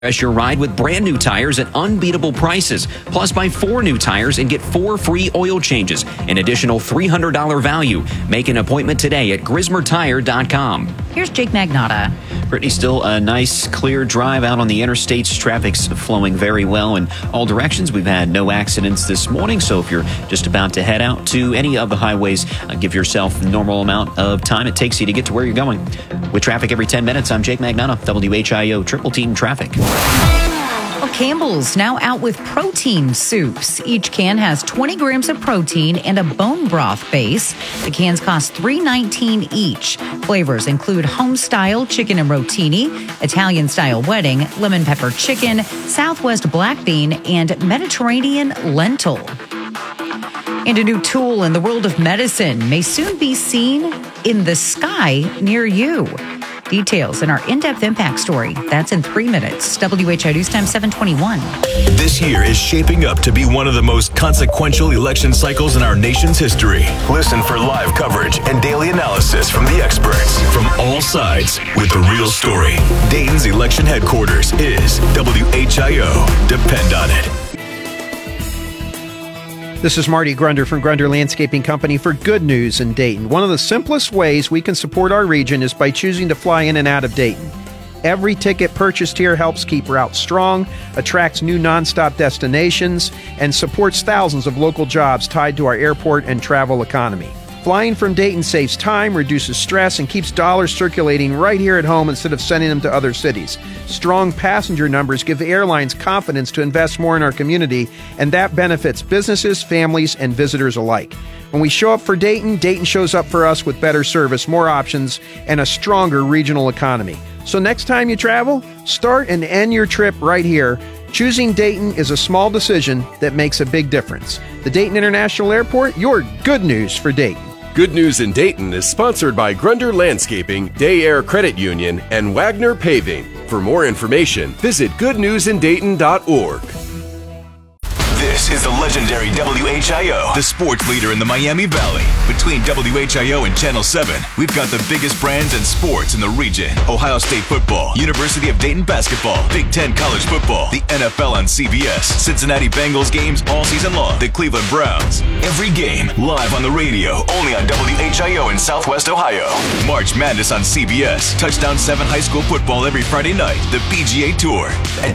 As your ride with brand new tires at unbeatable prices. Plus, buy 4 new tires and get 4 free oil changes. An additional $300 value. Make an appointment today at GrismerTire.com. Here's Jake Magnotta. Brittany, still a nice, clear drive out on the interstates. Traffic's flowing very well in all directions. We've had no accidents this morning, so if you're just about to head out to any of the highways, give yourself the normal amount of time it takes you to get to where you're going. With traffic every 10 minutes, I'm Jake Magnotta, WHIO Triple Team Traffic. Well, Campbell's now out with protein soups. Each can has 20 grams of protein and a bone broth base. The cans cost $3.19 each. Flavors include home-style chicken and rotini, Italian-style wedding, lemon pepper chicken, Southwest black bean, and Mediterranean lentil. And a new tool in the world of medicine may soon be seen in the sky near you. Details in our in-depth impact story. That's in 3 minutes. WHIO News Time 721. This year is shaping up to be one of the most consequential election cycles in our nation's history. Listen for live coverage and daily analysis from the experts from all sides with the real story. Dayton's election headquarters is WHIO. Depend on it. This is Marty Grunder from Grunder Landscaping Company for Good News in Dayton. One of the simplest ways we can support our region is by choosing to fly in and out of Dayton. Every ticket purchased here helps keep routes strong, attracts new nonstop destinations, and supports thousands of local jobs tied to our airport and travel economy. Flying from Dayton saves time, reduces stress, and keeps dollars circulating right here at home instead of sending them to other cities. Strong passenger numbers give the airlines confidence to invest more in our community, and that benefits businesses, families, and visitors alike. When we show up for Dayton, Dayton shows up for us with better service, more options, and a stronger regional economy. So next time you travel, start and end your trip right here. Choosing Dayton is a small decision that makes a big difference. The Dayton International Airport, your good news for Dayton. Good News in Dayton is sponsored by Grunder Landscaping, Day Air Credit Union, and Wagner Paving. For more information, visit goodnewsindayton.org. This is the legendary WHIO, the sports leader in the Miami Valley. Between WHIO and Channel 7, we've got the biggest brands and sports in the region. Ohio State football, University of Dayton basketball, Big Ten college football, the NFL on CBS, Cincinnati Bengals games all season long, the Cleveland Browns. Every game live on the radio, only on WHIO in Southwest Ohio. March Madness on CBS, Touchdown 7 high school football every Friday night, the PGA Tour. At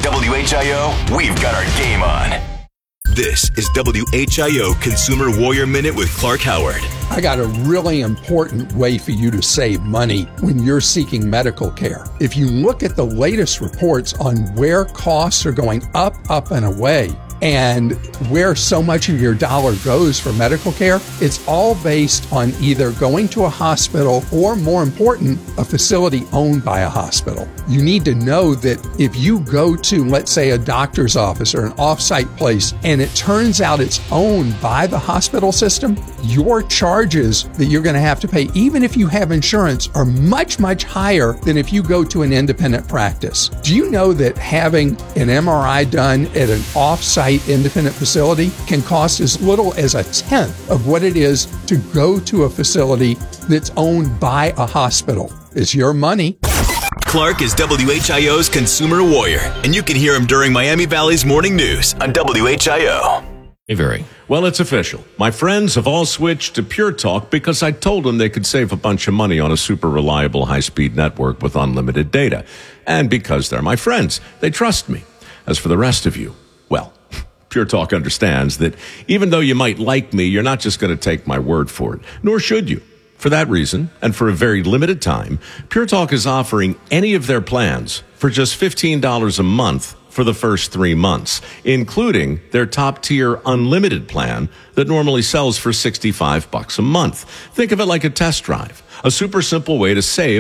WHIO, we've got our game on. This is WHIO Consumer Warrior Minute with Clark Howard. I got a really important way for you to save money when you're seeking medical care. If you look at the latest reports on where costs are going up, and away, and where so much of your dollar goes for medical care, it's all based on either going to a hospital or, more important, a facility owned by a hospital. You need to know that if you go to, let's say, a doctor's office or an off-site place, and it turns out it's owned by the hospital system, your charges that you're going to have to pay, even if you have insurance, are much, much higher than if you go to an independent practice. Do you know that having an MRI done at an off-site independent facility can cost as little as 1/10 of what it is to go to a facility that's owned by a hospital? It's your money. Clark is WHIO's Consumer Warrior, and you can hear him during Miami Valley's morning news on WHIO. Very well, it's official. My friends have all switched to Pure Talk because I told them they could save a bunch of money on a super reliable high-speed network with unlimited data. And because they're my friends, they trust me. As for the rest of you, well, Pure Talk understands that even though you might like me, you're not just going to take my word for it, nor should you. For that reason, and for a very limited time, Pure Talk is offering any of their plans for just $15 a month for the first 3 months, including their top-tier unlimited plan that normally sells for $65 a month. Think of it like a test drive, a super simple way to save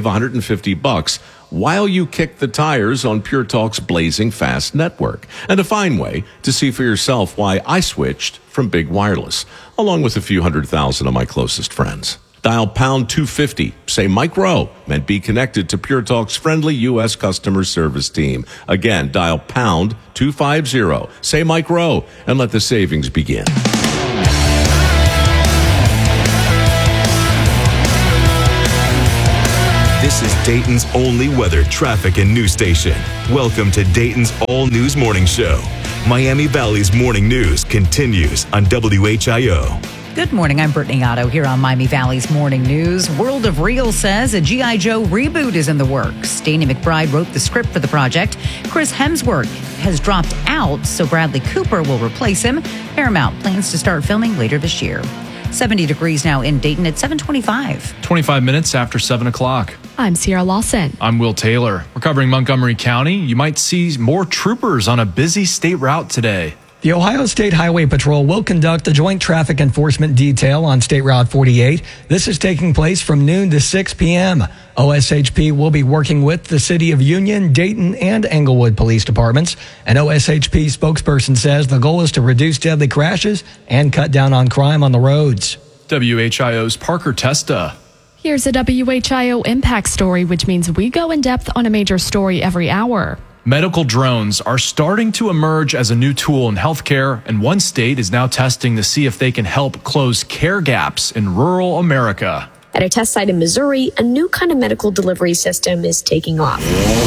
$150 while you kick the tires on Pure Talk's blazing fast network, and a fine way to see for yourself why I switched from Big Wireless, along with a few 100,000 of my closest friends. Dial pound 250, say Mike Rowe, and be connected to Pure Talk's friendly U.S. customer service team. Again, dial pound 250, say Mike Rowe, and let the savings begin. This is Dayton's only weather, traffic, and news station. Welcome to Dayton's All News Morning Show. Miami Valley's morning news continues on WHIO. Good morning. I'm Brittany Otto here on Miami Valley's Morning News. World of Real says a G.I. Joe reboot is in the works. Danny McBride wrote the script for the project. Chris Hemsworth has dropped out, so Bradley Cooper will replace him. Paramount plans to start filming later this year. 70 degrees now in Dayton at 7:25. 25 minutes after 7 o'clock. I'm Sierra Lawson. I'm Will Taylor. We're covering Montgomery County. You might see more troopers on a busy state route today. The Ohio State Highway Patrol will conduct a joint traffic enforcement detail on State Route 48. This is taking place from noon to 6 p.m. OSHP will be working with the City of Union, Dayton, and Englewood police departments. An OSHP spokesperson says the goal is to reduce deadly crashes and cut down on crime on the roads. WHIO's Parker Testa. Here's a WHIO impact story, which means we go in depth on a major story every hour. Medical drones are starting to emerge as a new tool in healthcare, and one state is now testing to see if they can help close care gaps in rural America. At a test site in Missouri, a new kind of medical delivery system is taking off.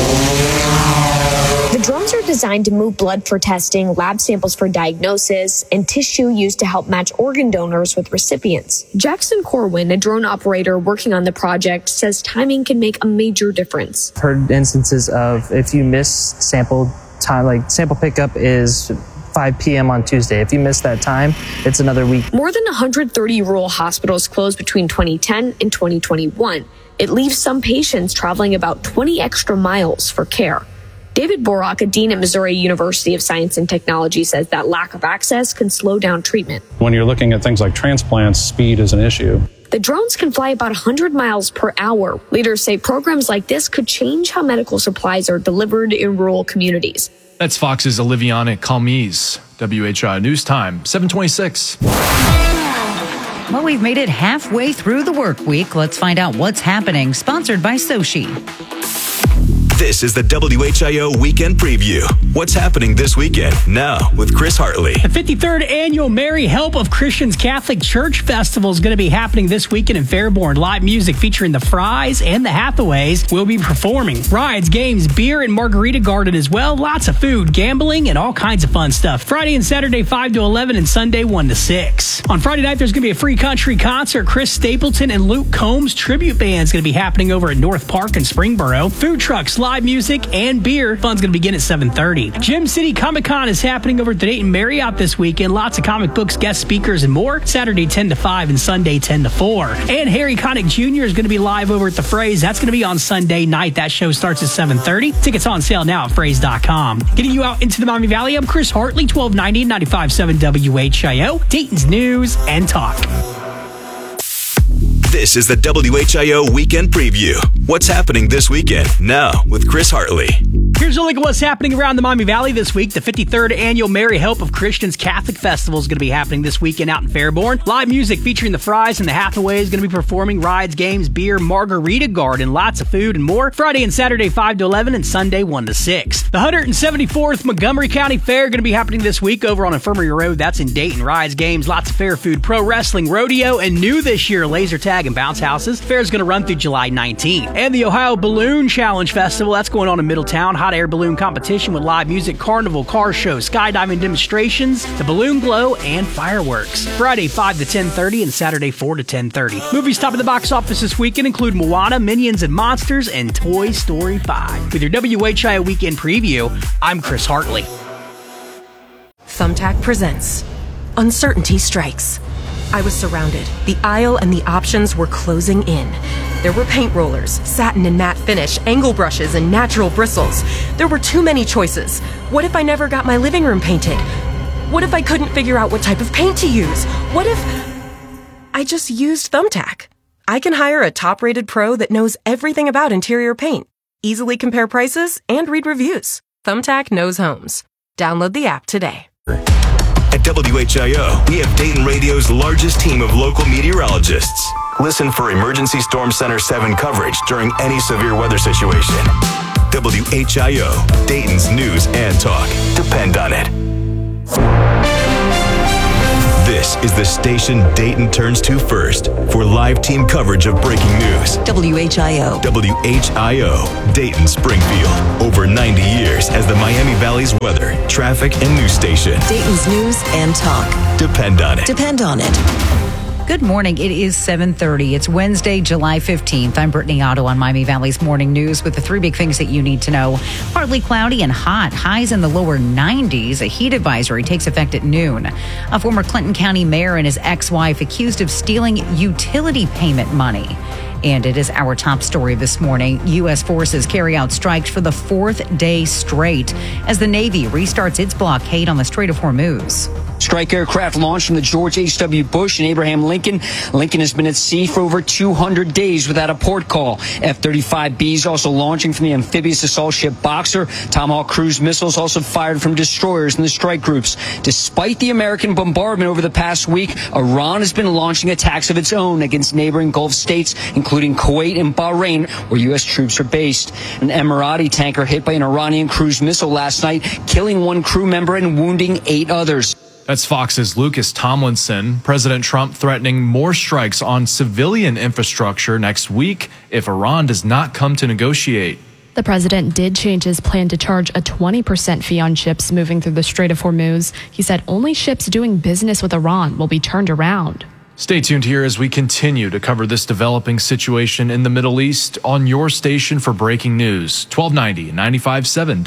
The drones are designed to move blood for testing, lab samples for diagnosis, and tissue used to help match organ donors with recipients. Jackson Corwin, a drone operator working on the project, says timing can make a major difference. I've heard instances of if you miss sample time, like sample pickup is 5 p.m. on Tuesday. If you miss that time, it's another week. More than 130 rural hospitals closed between 2010 and 2021. It leaves some patients traveling about 20 extra miles for care. David Borak, a dean at Missouri University of Science and Technology, says that lack of access can slow down treatment. When you're looking at things like transplants, speed is an issue. The drones can fly about 100 miles per hour. Leaders say programs like this could change how medical supplies are delivered in rural communities. That's Fox's Oliviana Calmes. WHIO News Time, 7:26. Well, we've made it halfway through the work week. Let's find out what's happening. Sponsored by Sochi. This is the WHIO Weekend Preview. What's happening this weekend? Now with Chris Hartley. The 53rd Annual Mary Help of Christians Catholic Church Festival is going to be happening this weekend in Fairborn. Live music featuring the Fries and the Hathaways will be performing. Rides, games, beer, and margarita garden as well. Lots of food, gambling, and all kinds of fun stuff. Friday and Saturday 5 to 11 and Sunday 1 to 6. On Friday night, there's going to be a free country concert. Chris Stapleton and Luke Combs tribute band is going to be happening over at North Park in Springboro. Food trucks, live music, and beer. Fun's going to begin at 7:30. Gem City Comic Con is happening over at the Dayton Marriott this weekend. Lots of comic books, guest speakers, and more. Saturday 10 to 5 and Sunday 10 to 4. And Harry Connick Jr. is going to be live over at the Phrase. That's going to be on Sunday night. That show starts at 7:30. Tickets on sale now at Phrase.com. Getting you out into the Miami Valley, I'm Chris Hartley, 1290 and 95.7 WHIO, Dayton's News and Talk. This is the WHIO Weekend Preview. What's happening this weekend? Now with Chris Hartley. Here's a look at what's happening around the Miami Valley this week. The 53rd Annual Mary Help of Christians Catholic Festival is going to be happening this weekend out in Fairborn. Live music featuring the Fries and the Hathaways is going to be performing. Rides, games, beer, margarita garden, lots of food and more. Friday and Saturday 5 to 11 and Sunday 1 to 6. The 174th Montgomery County Fair going to be happening this week over on Infirmary Road. That's in Dayton. Rides, games, lots of fair food, pro wrestling, rodeo, and new this year, laser tag and bounce houses. Fair is going to run through July 19th. And the Ohio Balloon Challenge Festival, that's going on in Middletown. Hot air balloon competition with live music, carnival, car show, skydiving demonstrations, the balloon glow, and fireworks. Friday 5 to 10:30 and Saturday 4 to 10:30. Movies top of the box office this weekend include Moana, Minions and Monsters, and Toy Story 5. With your WHIO Weekend Preview, I'm Chris Hartley. Thumbtack presents Uncertainty Strikes. I was surrounded. The aisle and the options were closing in. There were paint rollers, satin and matte finish, angle brushes, and natural bristles. There were too many choices. What if I never got my living room painted? What if I couldn't figure out what type of paint to use? What if I just used Thumbtack? I can hire a top-rated pro that knows everything about interior paint, easily compare prices, and read reviews. Thumbtack knows homes. Download the app today. At WHIO, we have Dayton Radio's largest team of local meteorologists. Listen for Emergency Storm Center 7 coverage during any severe weather situation. WHIO, Dayton's News and Talk. Depend on it. This is the station Dayton turns to first for live team coverage of breaking news. WHIO. WHIO, Dayton, Springfield. Over 90 years as the Miami Valley's weather, traffic, and news station. Dayton's news and talk. Depend on it. Depend on it. Good morning. It is 7:30. It's Wednesday, July 15th. I'm Brittany Otto on Miami Valley's Morning News with the three big things that you need to know. Partly cloudy and hot. Highs in the lower 90s. A heat advisory takes effect at noon. A former Clinton County mayor and his ex-wife accused of stealing utility payment money. And it is our top story this morning. U.S. forces carry out strikes for the fourth day straight as the Navy restarts its blockade on the Strait of Hormuz. Strike aircraft launched from the George H.W. Bush and Abraham Lincoln. Lincoln has been at sea for over 200 days without a port call. F-35Bs also launching from the amphibious assault ship Boxer. Tomahawk cruise missiles also fired from destroyers in the strike groups. Despite the American bombardment over the past week, Iran has been launching attacks of its own against neighboring Gulf states, including Kuwait and Bahrain, where U.S. troops are based. An Emirati tanker hit by an Iranian cruise missile last night, killing one crew member and wounding 8 others. That's Fox's Lucas Tomlinson. President Trump threatening more strikes on civilian infrastructure next week if Iran does not come to negotiate. The president did change his plan to charge a 20% fee on ships moving through the Strait of Hormuz. He said only ships doing business with Iran will be turned around. Stay tuned here as we continue to cover this developing situation in the Middle East on your station for breaking news. 1290 and 95.7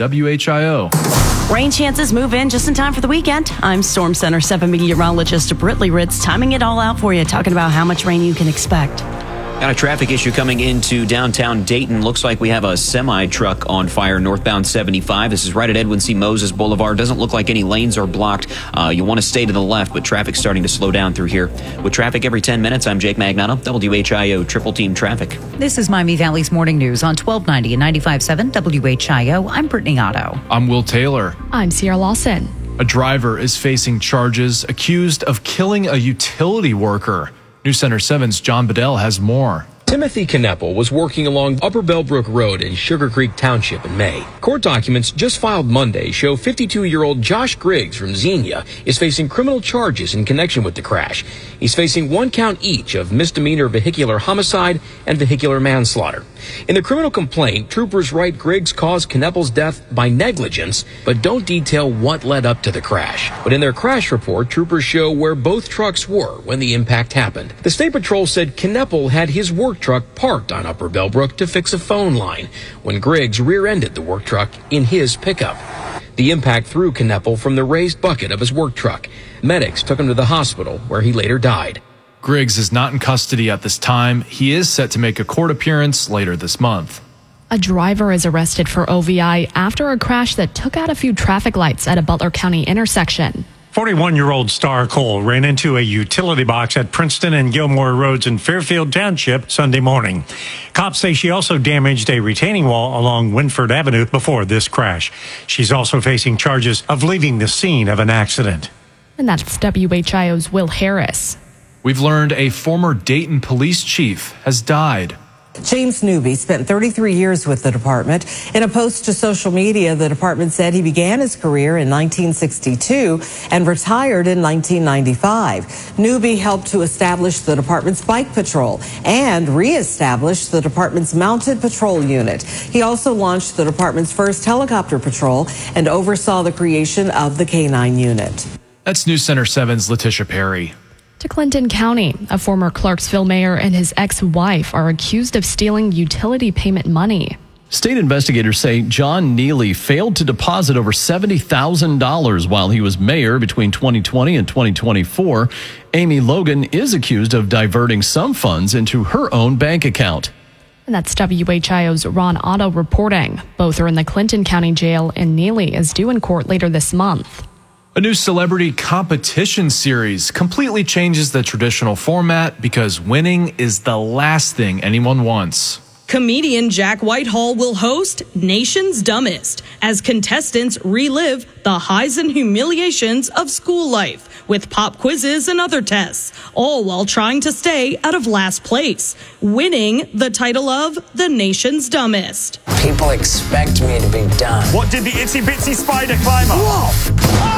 WHIO. Rain chances move in just in time for the weekend. I'm Storm Center 7 meteorologist Britley Ritz, timing it all out for you, talking about how much rain you can expect. Got a traffic issue coming into downtown Dayton. Looks like we have a semi-truck on fire northbound 75. This is right at Edwin C. Moses Boulevard. Doesn't look like any lanes are blocked. You want to stay to the left, but traffic's starting to slow down through here. With traffic every 10 minutes, I'm Jake Magnato, WHIO Triple Team Traffic. This is Miami Valley's Morning News on 1290 and 95.7 WHIO. I'm Brittany Otto. I'm Will Taylor. I'm Sierra Lawson. A driver is facing charges accused of killing a utility worker. News Center 7's John Bedell has more. Timothy Kneppel was working along Upper Bellbrook Road in Sugar Creek Township in May. Court documents just filed Monday show 52-year-old Josh Griggs from Xenia is facing criminal charges in connection with the crash. He's facing 1 count each of misdemeanor vehicular homicide and vehicular manslaughter. In the criminal complaint, troopers write Griggs caused Kneppel's death by negligence, but don't detail what led up to the crash. But in their crash report, troopers show where both trucks were when the impact happened. The State Patrol said Kneppel had his work truck parked on Upper Bellbrook to fix a phone line when Griggs rear-ended the work truck in his pickup. The impact threw Kneppel from the raised bucket of his work truck. Medics took him to the hospital where he later died. Griggs is not in custody at this time. He is set to make a court appearance later this month. A driver is arrested for OVI after a crash that took out a few traffic lights at a Butler County intersection. 41-year-old Star Cole ran into a utility box at Princeton and Gilmore Roads in Fairfield Township Sunday morning. Cops say she also damaged a retaining wall along Winford Avenue before this crash. She's also facing charges of leaving the scene of an accident. And that's WHIO's Will Harris. We've learned a former Dayton police chief has died. James Newby spent 33 years with the department. In a post to social media, the department said he began his career in 1962 and retired in 1995. Newby helped to establish the department's bike patrol and reestablish the department's mounted patrol unit. He also launched the department's first helicopter patrol and oversaw the creation of the K-9 unit. That's News Center 7's Letitia Perry. To Clinton County, a former Clarksville mayor and his ex-wife are accused of stealing utility payment money. State investigators say John Neely failed to deposit over $70,000 while he was mayor between 2020 and 2024. Amy Logan is accused of diverting some funds into her own bank account. And that's WHIO's Ron Otto reporting. Both are in the Clinton County Jail, and Neely is due in court later this month. A new celebrity competition series completely changes the traditional format because winning is the last thing anyone wants. Comedian Jack Whitehall will host Nation's Dumbest as contestants relive the highs and humiliations of school life with pop quizzes and other tests, all while trying to stay out of last place, winning the title of the Nation's Dumbest. People expect me to be dumb. What did the itsy bitsy spider climb up? Whoa!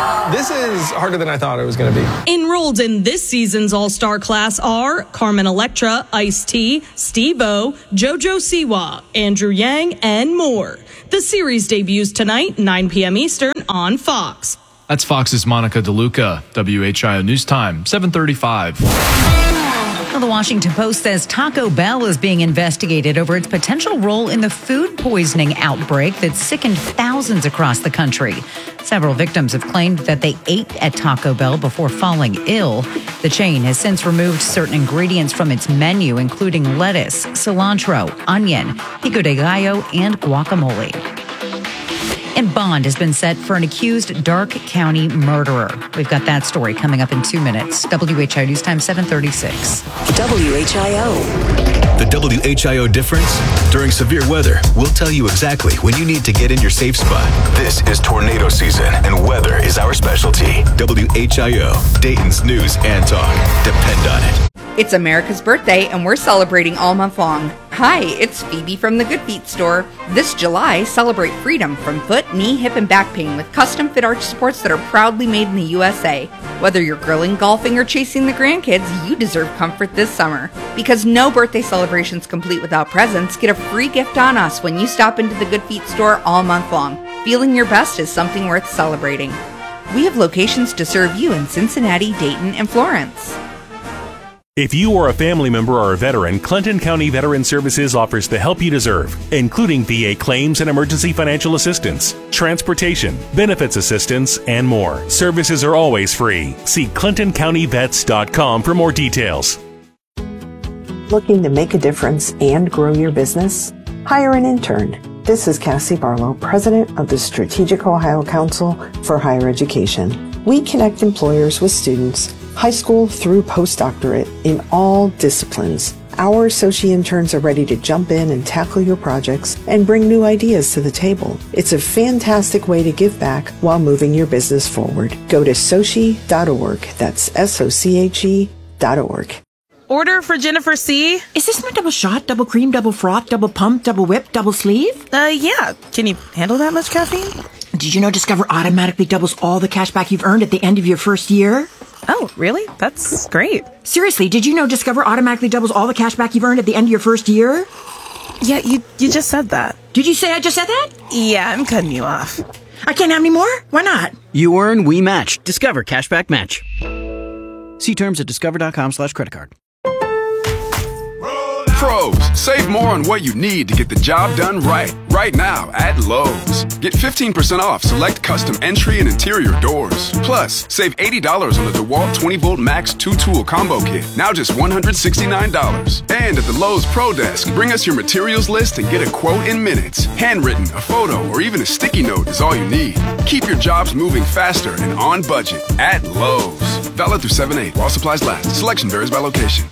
This is harder than I thought it was going to be. Enrolled in this season's All-Star class are Carmen Electra, Ice-T, Steve-O, JoJo Siwa, Andrew Yang, and more. The series debuts tonight, 9 p.m. Eastern on Fox. That's Fox's Monica DeLuca. WHIO News Time, 7:35. Well, the Washington Post says Taco Bell is being investigated over its potential role in the food poisoning outbreak that sickened thousands across the country. Several victims have claimed that they ate at Taco Bell before falling ill. The chain has since removed certain ingredients from its menu, including lettuce, cilantro, onion, pico de gallo, and guacamole. And bond has been set for an accused Darke County murderer. We've got that story coming up in 2 minutes. WHIO News Time, 7:36. WHIO. The WHIO difference? During severe weather, we'll tell you exactly when you need to get in your safe spot. This is tornado season, and weather is our specialty. WHIO, Dayton's news and talk. Depend on it. It's America's birthday, and we're celebrating all month long. Hi, it's Phoebe from the Good Feet store. This July, celebrate freedom from foot, knee, hip, and back pain with custom fit arch supports that are proudly made in the USA. Whether you're grilling, golfing, or chasing the grandkids, you deserve comfort this summer. Because no birthday celebration's complete without presents, get a free gift on us when you stop into the Good Feet store all month long. Feeling your best is something worth celebrating. We have locations to serve you in Cincinnati, Dayton, and Florence. If you or a family member are a veteran, Clinton County Veteran Services offers the help you deserve, including VA claims and emergency financial assistance, transportation, benefits assistance, and more. Services are always free. See ClintonCountyVets.com for more details. Looking to make a difference and grow your business? Hire an intern. This is Cassie Barlow, President of the Strategic Ohio Council for Higher Education. We connect employers with students, high school through postdoctorate, in all disciplines. Our associate interns are ready to jump in and tackle your projects and bring new ideas to the table. It's a fantastic way to give back while moving your business forward. Go to sochi.org. That's SOCHE.org. Order for Jennifer C. Is this my double shot, double cream, double froth, double pump, double whip, double sleeve? Yeah. Can you handle that much caffeine? Did you know Discover automatically doubles all the cash back you've earned at the end of your first year? Oh, really? That's great. Seriously, did you know Discover automatically doubles all the cash back you've earned at the end of your first year? Yeah, you just said that. Did you say I just said that? Yeah, I'm cutting you off. I can't have any more? Why not? You earn, we match. Discover Cashback Match. See terms at discover.com/creditcard. Pros, save more on what you need to get the job done right. Right now at Lowe's. Get 15% off select custom entry and interior doors. Plus, save $80 on the DeWalt 20-volt Max 2-tool combo kit. Now just $169. And at the Lowe's Pro Desk, bring us your materials list and get a quote in minutes. Handwritten, a photo, or even a sticky note is all you need. Keep your jobs moving faster and on budget at Lowe's. Valid through 7/8 while supplies last. Selection varies by location.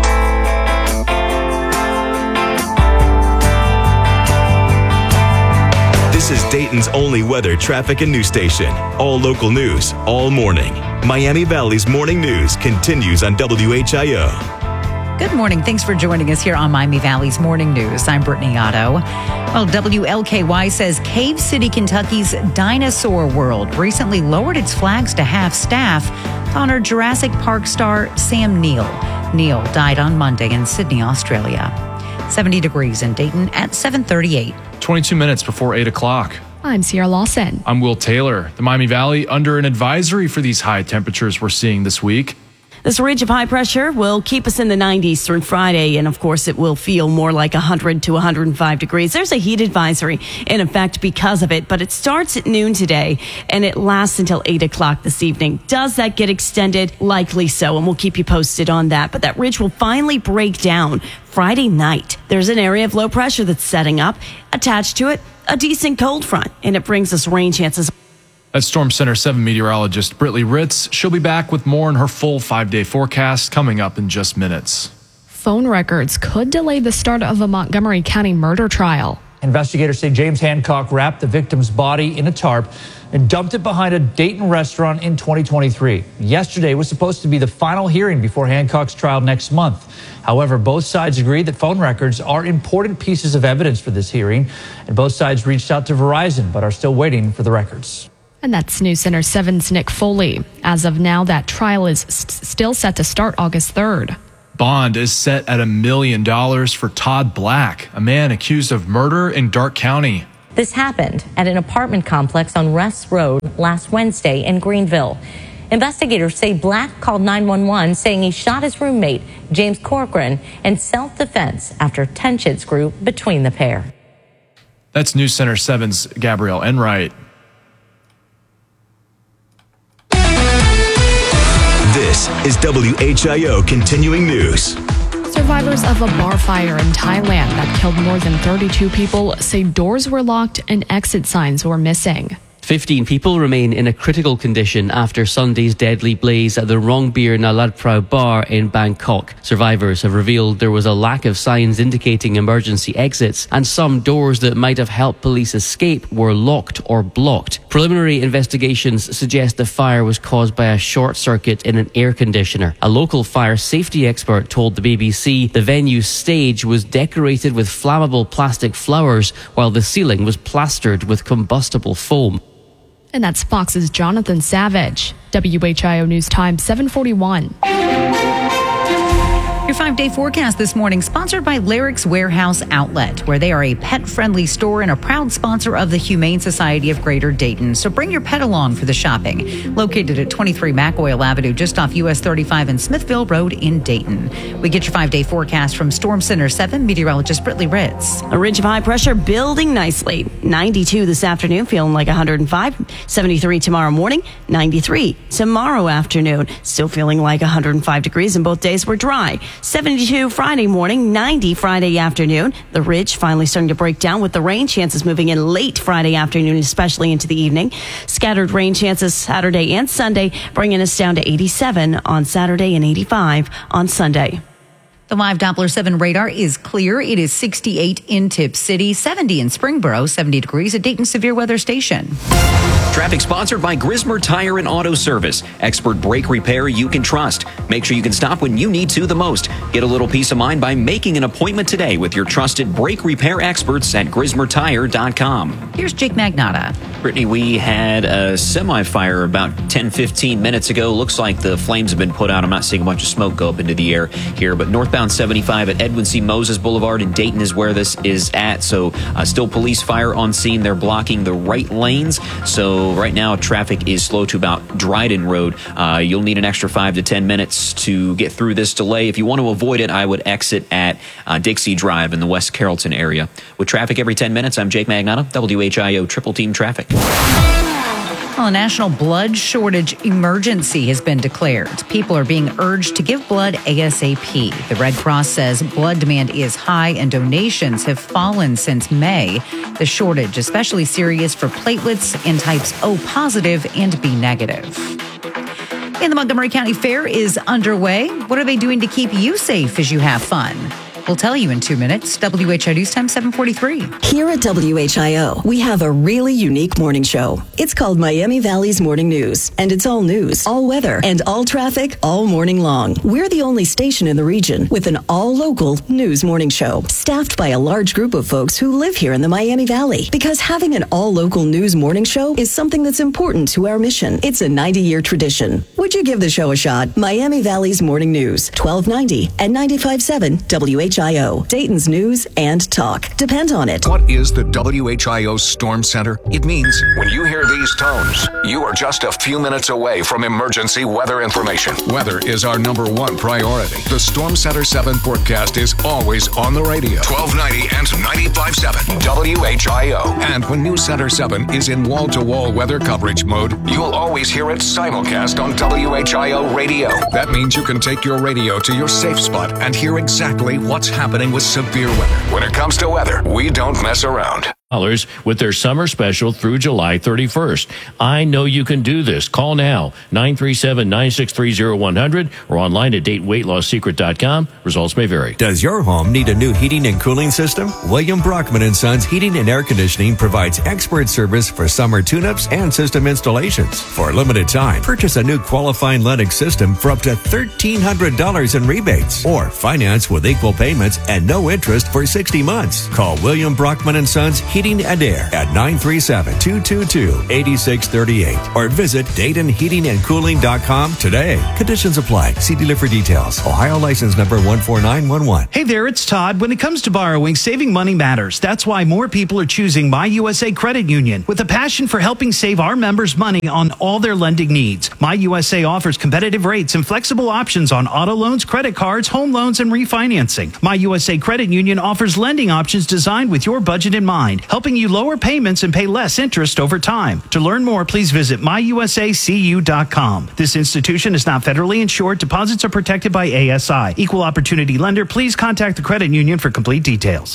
This is Dayton's only weather, traffic, and news station. All local news, all morning. Miami Valley's morning news continues on WHIO. Good morning. Thanks for joining us here on Miami Valley's Morning News. I'm Brittany Otto. Well, WLKY says Cave City, Kentucky's Dinosaur World recently lowered its flags to half staff to honor Jurassic Park star Sam Neill. Neill died on Monday in Sydney, Australia. 70 degrees in Dayton at 7:38. 22 minutes before 8 o'clock. I'm Sierra Lawson. I'm Will Taylor. The Miami Valley under an advisory for these high temperatures we're seeing this week. This ridge of high pressure will keep us in the 90s through Friday, and of course it will feel more like 100 to 105 degrees. There's a heat advisory in effect because of it, but it starts at noon today and it lasts until 8 o'clock this evening. Does that get extended? Likely so, and we'll keep you posted on that. But that ridge will finally break down Friday night. There's an area of low pressure that's setting up. Attached to it, a decent cold front, and it brings us rain chances. That's Storm Center 7 meteorologist Britley Ritz. She'll be back with more in her full 5-day forecast coming up in just minutes. Phone records could delay the start of a Montgomery County murder trial. Investigators say James Hancock wrapped the victim's body in a tarp and dumped it behind a Dayton restaurant in 2023. Yesterday was supposed to be the final hearing before Hancock's trial next month. However, both sides agree that phone records are important pieces of evidence for this hearing, and both sides reached out to Verizon but are still waiting for the records. And that's News Center 7's Nick Foley. As of now, that trial is still set to start August 3rd. Bond is set at $1 million for Todd Black, a man accused of murder in Darke County. This happened at an apartment complex on Rest Road last Wednesday in Greenville. Investigators say Black called 911 saying he shot his roommate, James Corcoran, in self-defense after tensions grew between the pair. That's News Center 7's Gabrielle Enright. This is WHIO Continuing News. Survivors of a bar fire in Thailand that killed more than 32 people say doors were locked and exit signs were missing. 15 people remain in a critical condition after Sunday's deadly blaze at the Rongbir Nalat Prao bar in Bangkok. Survivors have revealed there was a lack of signs indicating emergency exits, and some doors that might have helped police escape were locked or blocked. Preliminary investigations suggest the fire was caused by a short circuit in an air conditioner. A local fire safety expert told the BBC the venue's stage was decorated with flammable plastic flowers, while the ceiling was plastered with combustible foam. And that's Fox's Jonathan Savage. WHIO News Time 7:41. Your 5-day forecast this morning, sponsored by Larrick's Warehouse Outlet, where they are a pet-friendly store and a proud sponsor of the Humane Society of Greater Dayton. So bring your pet along for the shopping. Located at 23 McOil Avenue, just off US 35 and Smithville Road in Dayton. We get your 5-day forecast from Storm Center 7 meteorologist Brittany Ritz. A ridge of high pressure building nicely. 92 this afternoon, feeling like 105. 73 tomorrow morning. 93 tomorrow afternoon. Still feeling like 105 degrees, and both days were dry. 72 Friday morning, 90 Friday afternoon. The ridge finally starting to break down with the rain chances moving in late Friday afternoon, especially into the evening. Scattered rain chances Saturday and Sunday, bringing us down to 87 on Saturday and 85 on Sunday. The live Doppler 7 radar is clear. It is 68 in Tip City, 70 in Springboro, 70 degrees at Dayton Severe Weather Station. Traffic sponsored by Grismer Tire and Auto Service. Expert brake repair you can trust. Make sure you can stop when you need to the most. Get a little peace of mind by making an appointment today with your trusted brake repair experts at GrismerTire.com. Here's Jake Magnotta. Brittany, we had a semi-fire about 10-15 minutes ago. Looks like the flames have been put out. I'm not seeing a bunch of smoke go up into the air here, but northbound 75 at Edwin C. Moses Boulevard in Dayton is where this is at. So still police fire on scene. They're blocking the right lanes. So right now traffic is slow to about Dryden Road. You'll need an extra 5 to 10 minutes to get through this delay. If you want to avoid it, I would exit at Dixie Drive in the West Carrollton area. With traffic every 10 minutes, I'm Jake Magnotta, WHIO Triple Team Traffic. Well, a national blood shortage emergency has been declared. People are being urged to give blood ASAP. The Red Cross says blood demand is high and donations have fallen since May. The shortage especially serious for platelets in types O positive and B negative. And the Montgomery County Fair is underway. What are they doing to keep you safe as you have fun? We'll tell you in 2 minutes. WHIO News Time 7:43. Here at WHIO, we have a really unique morning show. It's called Miami Valley's Morning News, and it's all news, all weather, and all traffic all morning long. We're the only station in the region with an all-local news morning show, staffed by a large group of folks who live here in the Miami Valley. Because having an all-local news morning show is something that's important to our mission. It's a 90-year tradition. Would you give the show a shot? Miami Valley's Morning News, 1290 and 95.7 WHIO. Dayton's news and talk. Depend on it. What is the WHIO Storm Center? It means when you hear these tones, you are just a few minutes away from emergency weather information. Weather is our #1 priority. The Storm Center 7 forecast is always on the radio. 1290 and 95.7 WHIO. And when News Center 7 is in wall-to-wall weather coverage mode, you'll always hear it simulcast on WHIO radio. That means you can take your radio to your safe spot and hear exactly what's happening with severe weather. When it comes to weather, we don't mess around. With their summer special through July 31st. I know you can do this. Call now, 937-963-0100 or online at DaytonWeightLossSecret.com. Results may vary. Does your home need a new heating and cooling system? William Brockman & Sons Heating and Air Conditioning provides expert service for summer tune-ups and system installations. For a limited time, purchase a new qualifying Lennox system for up to $1,300 in rebates or finance with equal payments and no interest for 60 months. Call William Brockman & Sons Heating Heating and Air at 937-222-8638 or visit DaytonHeatingandCooling.com today. Conditions apply. See dealer for details. Ohio license number 14911. Hey there, it's Todd. When it comes to borrowing, saving money matters. That's why more people are choosing My USA Credit Union with a passion for helping save our members money on all their lending needs. My USA offers competitive rates and flexible options on auto loans, credit cards, home loans, and refinancing. My USA Credit Union offers lending options designed with your budget in mind, helping you lower payments and pay less interest over time. To learn more, please visit myusacu.com. This institution is not federally insured. Deposits are protected by ASI. Equal opportunity lender. Please contact the credit union for complete details.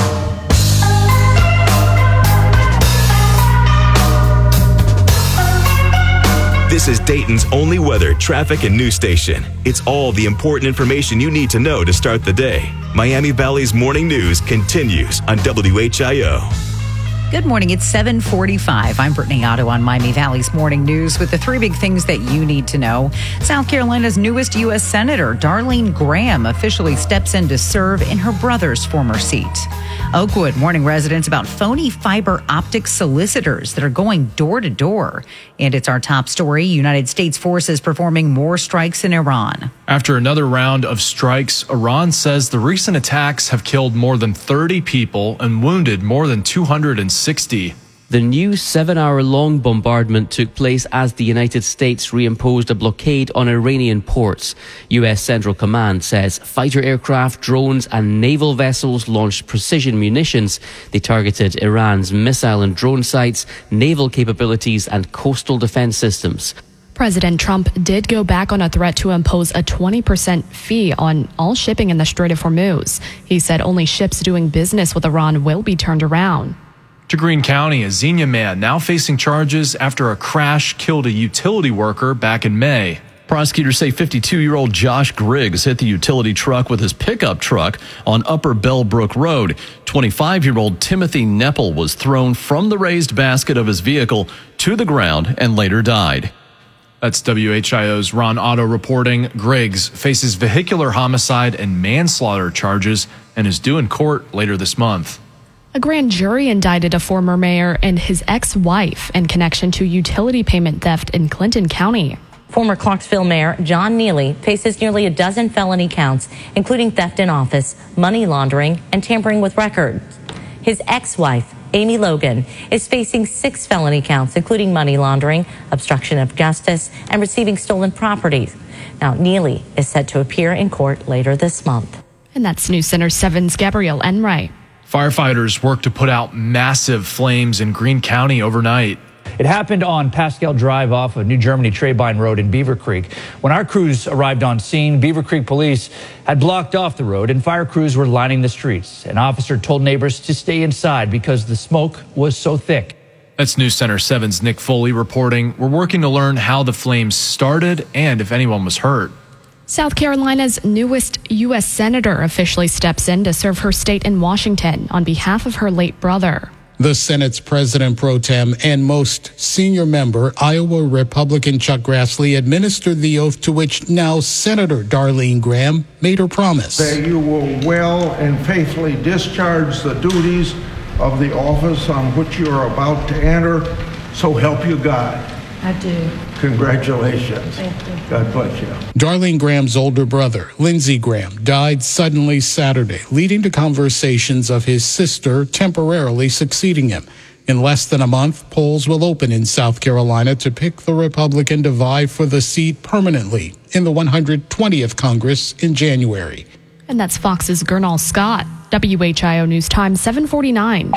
This is Dayton's only weather, traffic, and news station. It's all the important information you need to know to start the day. Miami Valley's morning news continues on WHIO. Good morning. It's 7:45. I'm Brittany Otto on Miami Valley's Morning News with the three big things that you need to know. South Carolina's newest U.S. Senator, Darlene Graham, officially steps in to serve in her brother's former seat. Oakwood warning residents about phony fiber optic solicitors that are going door to door. And it's our top story. United States forces performing more strikes in Iran. After another round of strikes, Iran says the recent attacks have killed more than 30 people and wounded more than 260. The new 7-hour-long bombardment took place as the United States reimposed a blockade on Iranian ports. U.S. Central Command says fighter aircraft, drones and naval vessels launched precision munitions. They targeted Iran's missile and drone sites, naval capabilities and coastal defense systems. President Trump did go back on a threat to impose a 20% fee on all shipping in the Strait of Hormuz. He said only ships doing business with Iran will be turned around. To Greene County, a Xenia man now facing charges after a crash killed a utility worker back in May. Prosecutors say 52-year-old Josh Griggs hit the utility truck with his pickup truck on Upper Bellbrook Road. 25-year-old Timothy Neppel was thrown from the raised basket of his vehicle to the ground and later died. That's WHIO's Ron Otto reporting. Griggs faces vehicular homicide and manslaughter charges and is due in court later this month. A grand jury indicted a former mayor and his ex-wife in connection to utility payment theft in Clinton County. Former Clarksville Mayor John Neely faces nearly a dozen felony counts, including theft in office, money laundering, and tampering with records. His ex-wife, Amy Logan, is facing 6 felony counts, including money laundering, obstruction of justice, and receiving stolen properties. Now, Neely is set to appear in court later this month. And that's News Center 7's Gabrielle Enright. Firefighters worked to put out massive flames in Greene County overnight. It happened on Pascal Drive off of New Germany Trebine Road in Beaver Creek. When our crews arrived on scene, Beaver Creek police had blocked off the road and fire crews were lining the streets. An officer told neighbors to stay inside because the smoke was so thick. That's News Center 7's Nick Foley reporting. We're working to learn how the flames started and if anyone was hurt. South Carolina's newest U.S. Senator officially steps in to serve her state in Washington on behalf of her late brother. The Senate's president pro tem and most senior member, Iowa Republican Chuck Grassley, administered the oath to which now Senator Darlene Graham made her promise. That you will well and faithfully discharge the duties of the office on which you are about to enter, so help you God. I do. Congratulations. Thank you. God bless you. Darlene Graham's older brother, Lindsey Graham, died suddenly Saturday, leading to conversations of his sister temporarily succeeding him. In less than a month, polls will open in South Carolina to pick the Republican to vie for the seat permanently in the 120th Congress in January. And that's Fox's Gernal Scott. WHIO News Time 7:49.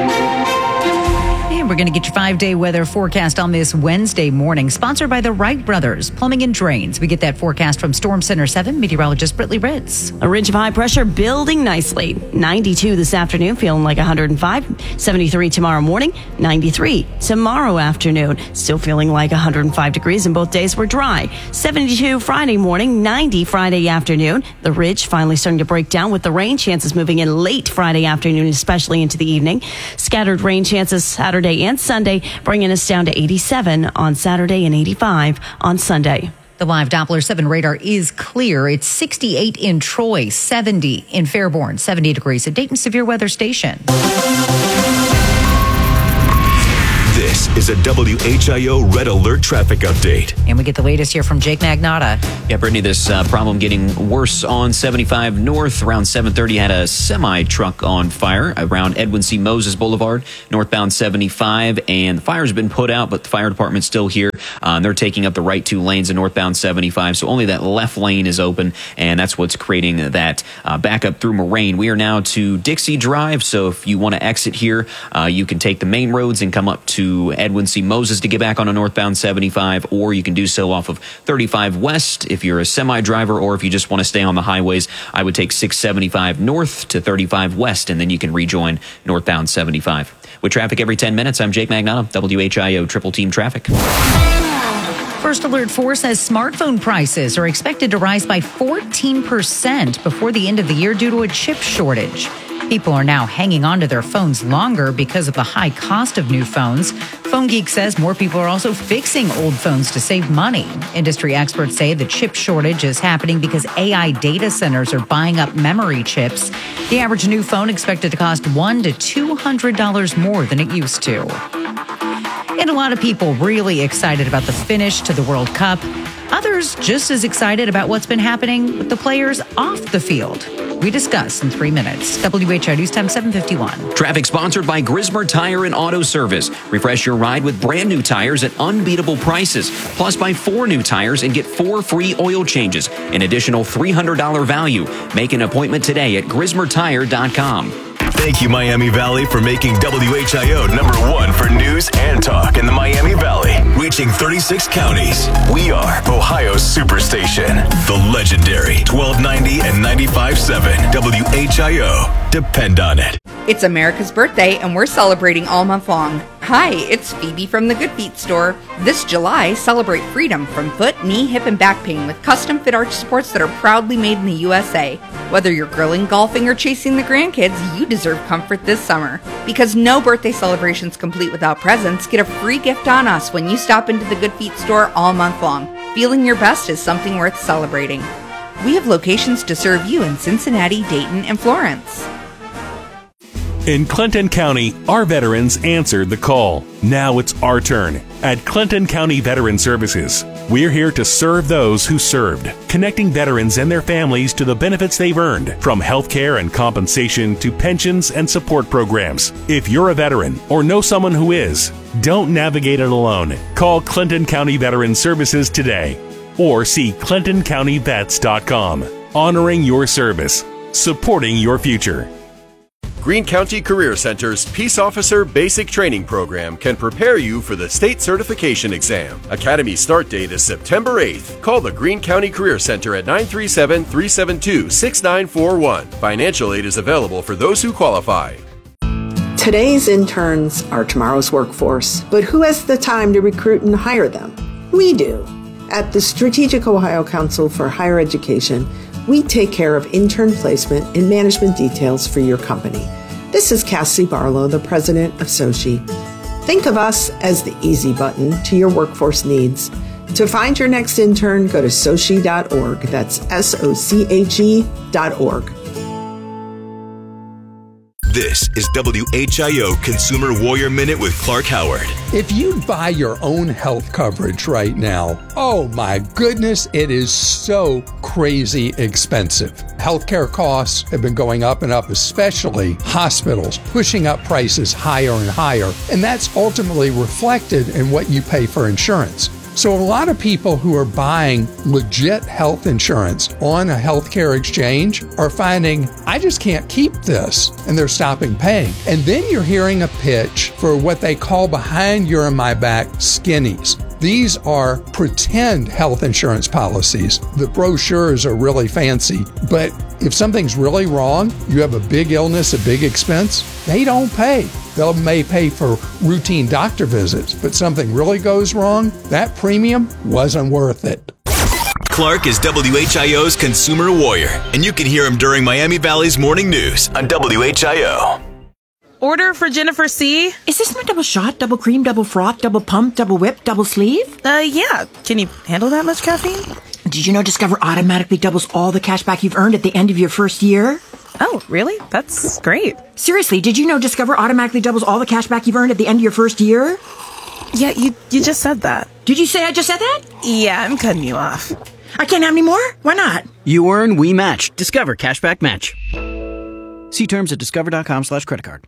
And we're going to get your 5-day weather forecast on this Wednesday morning, sponsored by the Wright Brothers Plumbing and Drains. We get that forecast from Storm Center 7 meteorologist Brittany Ritz. A ridge of high pressure building nicely. 92 this afternoon, feeling like 105. 73 tomorrow morning, 93 tomorrow afternoon. Still feeling like 105 degrees, and both days were dry. 72 Friday morning, 90 Friday afternoon. The ridge finally starting to break down with the rain chances moving in late Friday afternoon, especially into the evening. Scattered rain chances Saturday and Sunday, bringing us down to 87 on Saturday and 85 on Sunday. The live Doppler 7 radar is clear. It's 68 in Troy, 70 in Fairborn, 70 degrees at Dayton Severe Weather Station. This is a WHIO Red Alert traffic update. And we get the latest here from Jake Magnotta. Yeah, Brittany, this problem getting worse on 75 North. Around 7:30, had a semi-truck on fire around Edwin C. Moses Boulevard, northbound 75. And the fire's been put out, but the fire department's still here. And they're taking up the right two lanes in northbound 75. So only that left lane is open, and that's what's creating that backup through Moraine. We are now to Dixie Drive, so if you want to exit here, you can take the main roads and come up to Edwin C. Moses to get back on a northbound 75, or you can do so off of 35 West if you're a semi-driver, or if you just want to stay on the highways, I would take 675 North to 35 West, and then you can rejoin northbound 75. With traffic every 10 minutes, I'm Jake Magnotta, WHIO Triple Team Traffic. First Alert 4 says smartphone prices are expected to rise by 14% before the end of the year due to a chip shortage. People are now hanging on to their phones longer because of the high cost of new phones. Phone Geek says more people are also fixing old phones to save money. Industry experts say the chip shortage is happening because AI data centers are buying up memory chips. The average new phone expected to cost $100 to $200 more than it used to. And a lot of people really excited about the finish to the World Cup. Others just as excited about what's been happening with the players off the field. We discuss in 3 minutes. WHIO News Time 7:51. Traffic sponsored by Grismer Tire and Auto Service. Refresh your ride with brand new tires at unbeatable prices. Plus, buy 4 new tires and get 4 free oil changes. An additional $300 value. Make an appointment today at GrismerTire.com. Thank you, Miami Valley, for making WHIO #1 for news and talk in the Miami Valley. Reaching 36 counties. We are Ohio's Superstation. The legendary 1290 and 95.7 WHIO. Depend on it. It's America's birthday, and we're celebrating all month long. Hi, it's Phoebe from the Good Feet store. This July, celebrate freedom from foot, knee, hip, and back pain with custom-fit arch supports that are proudly made in the USA. Whether you're grilling, golfing, or chasing the grandkids, you deserve comfort this summer. Because no birthday celebration's complete without presents, get a free gift on us when you stop into the Good Feet store all month long. Feeling your best is something worth celebrating. We have locations to serve you in Cincinnati, Dayton, and Florence. In Clinton County, our veterans answered the call. Now it's our turn. At Clinton County Veteran Services, we're here to serve those who served, connecting veterans and their families to the benefits they've earned, from health care and compensation to pensions and support programs. If you're a veteran or know someone who is, don't navigate it alone. Call Clinton County Veteran Services today or see ClintonCountyVets.com. Honoring your service, supporting your future. Greene County Career Center's Peace Officer Basic Training Program can prepare you for the state certification exam. Academy start date is September 8th. Call the Greene County Career Center at 937-372-6941. Financial aid is available for those who qualify. Today's interns are tomorrow's workforce, but who has the time to recruit and hire them? We do. At the Strategic Ohio Council for Higher Education, we take care of intern placement and management details for your company. This is Cassie Barlow, the president of SOCHI. Think of us as the easy button to your workforce needs. To find your next intern, go to sochi.org. That's SOCHE.org. This is WHIO Consumer Warrior Minute with Clark Howard. If you buy your own health coverage right now, oh my goodness, it is so crazy expensive. Healthcare costs have been going up and up, especially hospitals, pushing up prices higher and higher. And that's ultimately reflected in what you pay for insurance. So a lot of people who are buying legit health insurance on a healthcare exchange are finding, I just can't keep this, and they're stopping paying. And then you're hearing a pitch for what they call behind your and my back skinnies. These are pretend health insurance policies. The brochures are really fancy, but if something's really wrong, you have a big illness, a big expense, they don't pay. They may pay for routine doctor visits, but something really goes wrong, that premium wasn't worth it. Clark is WHIO's Consumer Warrior, and you can hear him during Miami Valley's Morning News on WHIO. Order for Jennifer C. Is this my double shot, double cream, double froth, double pump, double whip, double sleeve? Yeah. Can you handle that much caffeine? Did you know Discover automatically doubles all the cash back you've earned at the end of your first year? Oh, really? That's great. Seriously, did you know Discover automatically doubles all the cash back you've earned at the end of your first year? Yeah, you just said that. Did you say I just said that? Yeah, I'm cutting you off. I can't have any more? Why not? You earn, we match. Discover Cashback Match. See terms at discover.com/creditcard.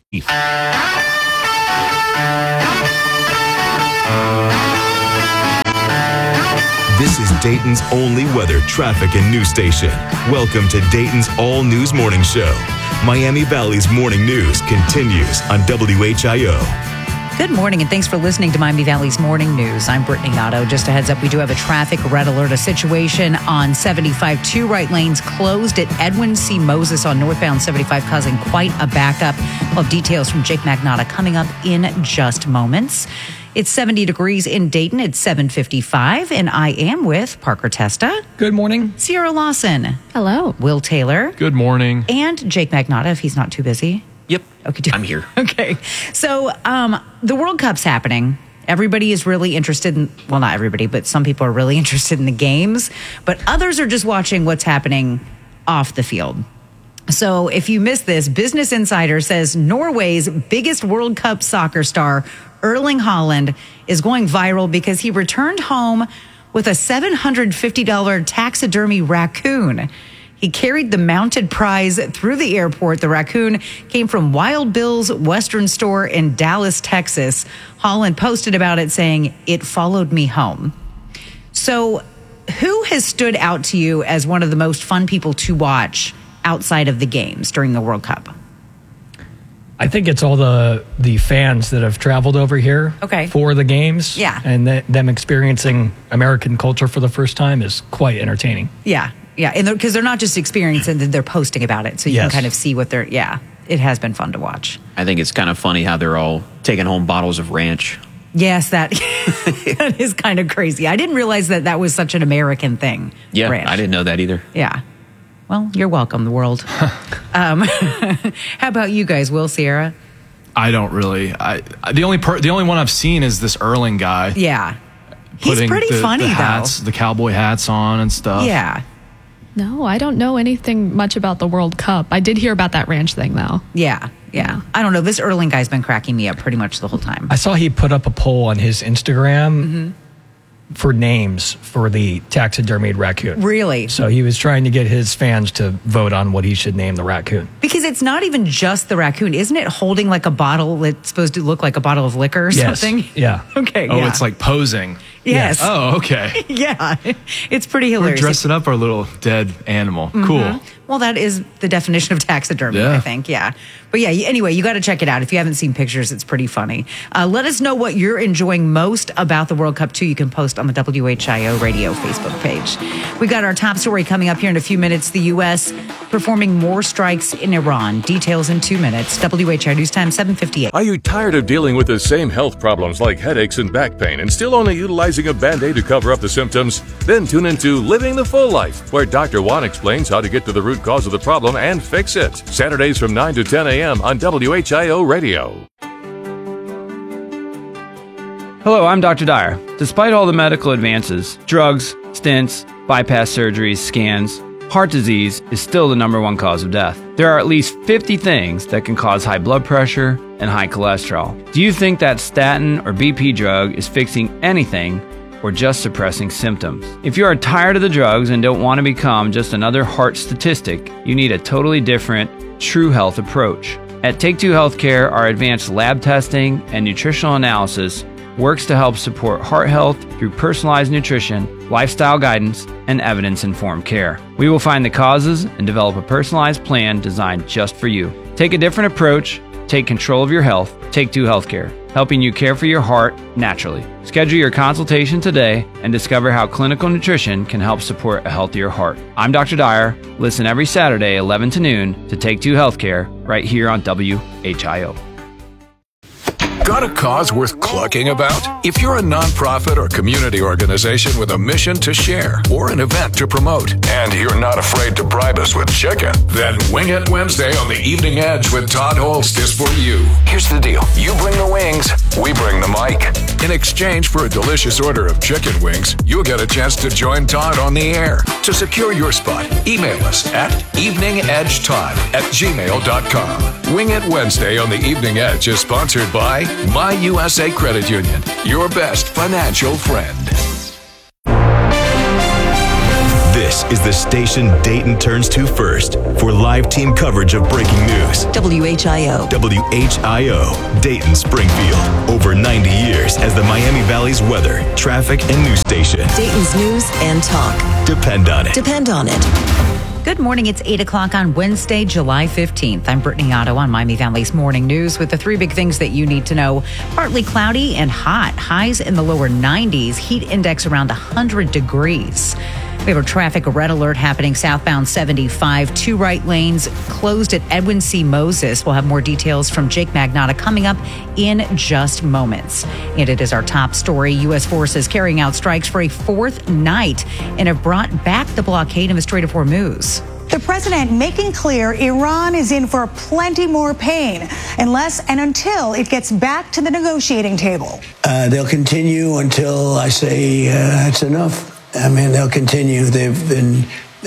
This is Dayton's only weather, traffic, and news station. Welcome to Dayton's All News Morning Show. Miami Valley's morning news continues on WHIO. Good morning, and thanks for listening to Miami Valley's Morning News. I'm Brittany Gatto. Just a heads up, we do have a traffic red alert, a situation on 75. Two right lanes closed at Edwin C. Moses on northbound 75, causing quite a backup. We'll have details from Jake Magnotta coming up in just moments. It's 70 degrees in Dayton. It's 7:55, and I am with Parker Testa. Good morning. Sierra Lawson. Hello. Will Taylor. Good morning. And Jake Magnotta, if he's not too busy. Yep. Okay. I'm here. Okay. So the World Cup's happening. Everybody is really interested in, well, not everybody, but some people are really interested in the games. But others are just watching what's happening off the field. So if you missed this, Business Insider says Norway's biggest World Cup soccer star, Erling Haaland, is going viral because he returned home with a $750 taxidermy raccoon. He carried the mounted prize through the airport. The raccoon came from Wild Bill's Western store in Dallas, Texas. Haaland posted about it saying, "It followed me home." So who has stood out to you as one of the most fun people to watch outside of the games during the World Cup? I think it's all the fans that have traveled over here for the games. Yeah. And them experiencing American culture for the first time is quite entertaining. Yeah. Yeah. And because they're not just experiencing it, they're posting about it. So you can kind of see what they're, it has been fun to watch. I think it's kind of funny how they're all taking home bottles of ranch. Yes, that is kind of crazy. I didn't realize that was such an American thing. Yeah, ranch. I didn't know that either. Yeah. Well, you're welcome, the world. How about you guys, Will, Sierra? I don't really. The only one I've seen is this Erling guy. Yeah. He's pretty funny, though. The cowboy hats on and stuff. Yeah. No, I don't know anything much about the World Cup. I did hear about that ranch thing, though. Yeah. I don't know. This Erling guy's been cracking me up pretty much the whole time. I saw he put up a poll on his Instagram for names for the taxidermied raccoon. Really? So he was trying to get his fans to vote on what he should name the raccoon. Because it's not even just the raccoon. Isn't it holding like a bottle that's supposed to look like a bottle of liquor or something? Yeah. Okay. Oh, it's like posing. Yes. Oh, okay. Yeah. It's pretty hilarious. We're dressing up our little dead animal. Cool. Well, that is the definition of taxidermy, I think. Yeah. But yeah, anyway, you got to check it out. If you haven't seen pictures, it's pretty funny. Let us know what you're enjoying most about the World Cup, too. You can post on the WHIO radio Facebook page. We got our top story coming up here in a few minutes. The U.S. performing more strikes in Iran. Details in 2 minutes. WHIO News Time, 7:58. Are you tired of dealing with the same health problems like headaches and back pain and still only utilizing a Band-Aid to cover up the symptoms? Then tune into Living the Full Life, where Dr. Juan explains how to get to the root cause of the problem and fix it. Saturdays from 9 to 10 a.m. on WHIO Radio. Hello, I'm Dr. Dyer. Despite all the medical advances, drugs, stents, bypass surgeries, scans, heart disease is still the #1 cause of death. There are at least 50 things that can cause high blood pressure and high cholesterol. Do you think that statin or BP drug is fixing anything or just suppressing symptoms? If you are tired of the drugs and don't want to become just another heart statistic, you need a totally different, true health approach. At Take Two Healthcare, our advanced lab testing and nutritional analysis works to help support heart health through personalized nutrition, lifestyle guidance, and evidence-informed care. We will find the causes and develop a personalized plan designed just for you. Take a different approach, take control of your health. Take Two Healthcare, helping you care for your heart naturally. Schedule your consultation today and discover how clinical nutrition can help support a healthier heart. I'm Dr. Dyer. Listen every Saturday, 11 to noon, to Take Two Healthcare right here on WHIO. Got a cause worth clucking about? If you're a nonprofit or community organization with a mission to share or an event to promote, and you're not afraid to bribe us with chicken, then Wing It Wednesday on the Evening Edge with Todd Holst is for you. Here's the deal. You bring the wings, we bring the mic. In exchange for a delicious order of chicken wings, you'll get a chance to join Todd on the air. To secure your spot, email us at eveningedgetodd@gmail.com. Wing It Wednesday on the Evening Edge is sponsored by by My USA Credit Union, your best financial friend. This is the station Dayton turns to first for live team coverage of breaking news. WHIO. WHIO, Dayton Springfield. Over 90 years as the Miami Valley's weather, traffic, and news station. Dayton's news and talk. Depend on it. Depend on it. Good morning. It's 8 o'clock on Wednesday, July 15th. I'm Brittany Otto on Miami Valley's Morning News with the three big things that you need to know. Partly cloudy and hot. Highs in the lower 90s. Heat index around 100 degrees. We have a traffic red alert happening southbound 75. Two right lanes closed at Edwin C. Moses. We'll have more details from Jake Magnotta coming up in just moments. And it is our top story. U.S. forces carrying out strikes for a fourth night and have brought back the blockade in the Strait of Hormuz. The president making clear Iran is in for plenty more pain unless and until it gets back to the negotiating table. They'll continue until I say that's enough. I mean, they'll continue. They've been,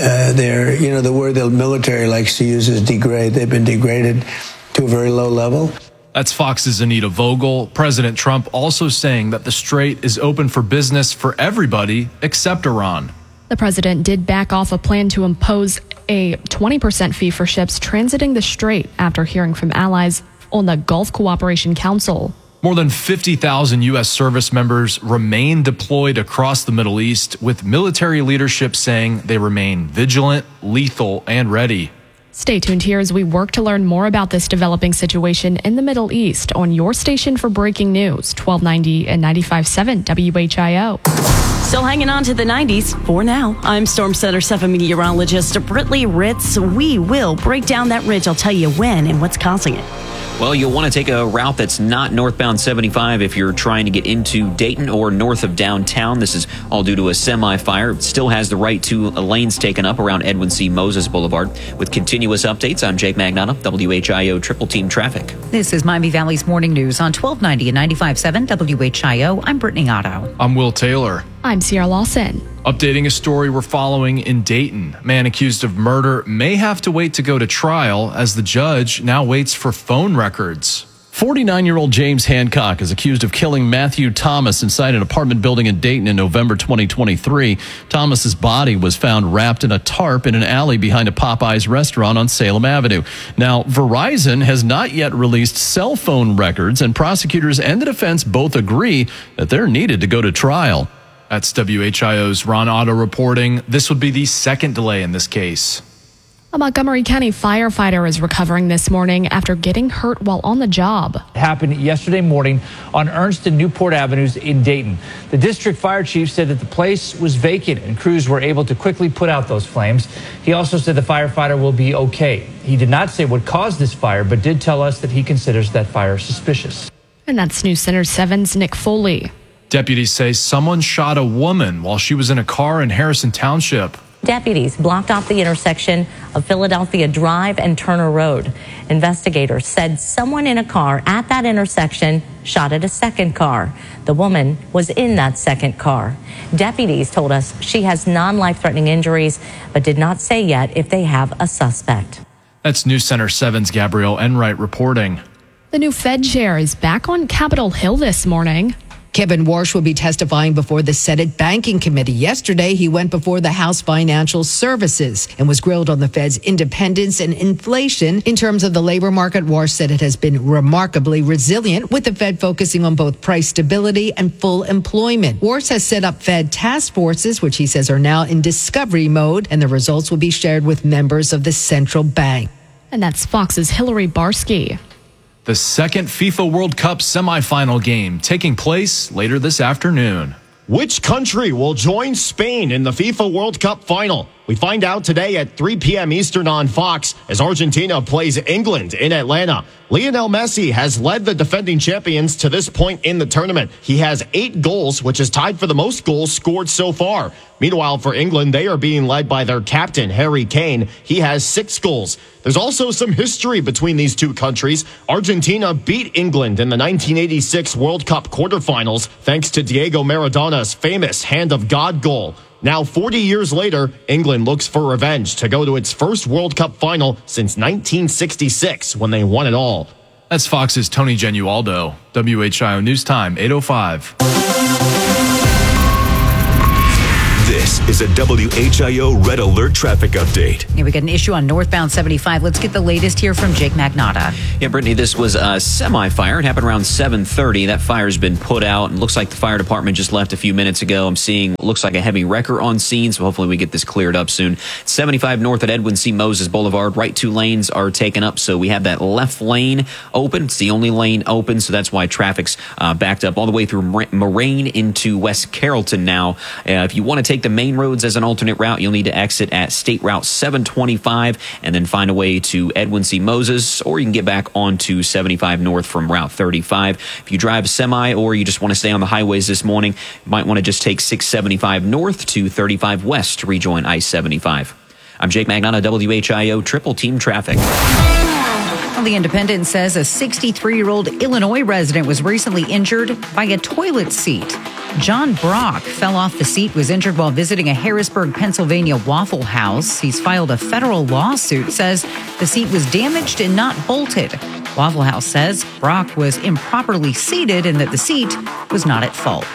the word the military likes to use is degrade. They've been degraded to a very low level. That's Fox's Anita Vogel. President Trump also saying that the Strait is open for business for everybody except Iran. The president did back off a plan to impose a 20% fee for ships transiting the Strait after hearing from allies on the Gulf Cooperation Council. More than 50,000 U.S. service members remain deployed across the Middle East, with military leadership saying they remain vigilant, lethal, and ready. Stay tuned here as we work to learn more about this developing situation in the Middle East on your station for breaking news, 1290 and 95.7 WHIO. Still hanging on to the 90s for now. I'm Storm Center 7 meteorologist Brittany Ritz. We will break down that ridge. I'll tell you when and what's causing it. Well, you'll want to take a route that's not northbound 75 if you're trying to get into Dayton or north of downtown. This is all due to a semi-fire. It still has the right two lanes taken up around Edwin C. Moses Boulevard. With continuous updates, I'm Jake Magnotta, WHIO Triple Team Traffic. This is Miami Valley's Morning News on 1290 and 95.7 WHIO. I'm Brittany Otto. I'm Will Taylor. I'm Sierra Lawson. Updating a story we're following in Dayton. Man accused of murder may have to wait to go to trial as the judge now waits for phone records. 49-year-old James Hancock is accused of killing Matthew Thomas inside an apartment building in Dayton in November 2023. Thomas's body was found wrapped in a tarp in an alley behind a Popeyes restaurant on Salem Avenue. Now, Verizon has not yet released cell phone records, and prosecutors and the defense both agree that they're needed to go to trial. That's WHIO's Ron Otto reporting. This would be the second delay in this case. A Montgomery County firefighter is recovering this morning after getting hurt while on the job. It happened yesterday morning on Ernst and Newport Avenues in Dayton. The district fire chief said that the place was vacant and crews were able to quickly put out those flames. He also said the firefighter will be okay. He did not say what caused this fire, but did tell us that he considers that fire suspicious. And that's News Center 7's Nick Foley. Deputies say someone shot a woman while she was in a car in Harrison Township. Deputies blocked off the intersection of Philadelphia Drive and Turner Road. Investigators said someone in a car at that intersection shot at a second car. The woman was in that second car. Deputies told us she has non-life-threatening injuries, but did not say yet if they have a suspect. That's News Center 7's Gabrielle Enright reporting. The new Fed chair is back on Capitol Hill this morning. Kevin Warsh will be testifying before the Senate Banking Committee. Yesterday, he went before the House Financial Services and was grilled on the Fed's independence and inflation. In terms of the labor market, Warsh said it has been remarkably resilient, with the Fed focusing on both price stability and full employment. Warsh has set up Fed task forces, which he says are now in discovery mode, and the results will be shared with members of the central bank. And that's Fox's Hillary Barsky. The second FIFA World Cup semifinal game taking place later this afternoon. Which country will join Spain in the FIFA World Cup final? We find out today at 3 p.m. Eastern on Fox as Argentina plays England in Atlanta. Lionel Messi has led the defending champions to this point in the tournament. He has 8 goals, which is tied for the most goals scored so far. Meanwhile, for England, they are being led by their captain, Harry Kane. He has 6 goals. There's also some history between these two countries. Argentina beat England in the 1986 World Cup quarterfinals thanks to Diego Maradona's famous Hand of God goal. Now, 40 years later, England looks for revenge to go to its first World Cup final since 1966 when they won it all. That's Fox's Tony Genualdo. WHIO News Time, 8:05. This is a WHIO Red Alert traffic update. Yeah, we got an issue on northbound 75. Let's get the latest here from Jake Magnotta. Yeah, Brittany, this was a semi-fire. It happened around 7:30. That fire's been put out. It looks like the fire department just left a few minutes ago. I'm seeing what looks like a heavy wrecker on scene, so hopefully we get this cleared up soon. 75 north at Edwin C. Moses Boulevard. Right 2 lanes are taken up, so we have that left lane open. It's the only lane open, so that's why traffic's backed up all the way through Moraine into West Carrollton now. If you want to take the main roads as an alternate route, you'll need to exit at State Route 725 and then find a way to Edwin C. Moses, or you can get back onto 75 north from Route 35. If you drive a semi or you just want to stay on the highways this morning, you might want to just take 675 north to 35 west to rejoin I-75. I'm Jake Magnotta, WHIO Triple Team Traffic. Well, the Independent says a 63-year-old Illinois resident was recently injured by a toilet seat. John Brock fell off the seat, was injured while visiting a Harrisburg, Pennsylvania Waffle House. He's filed a federal lawsuit, says the seat was damaged and not bolted. Waffle House says Brock was improperly seated and that the seat was not at fault.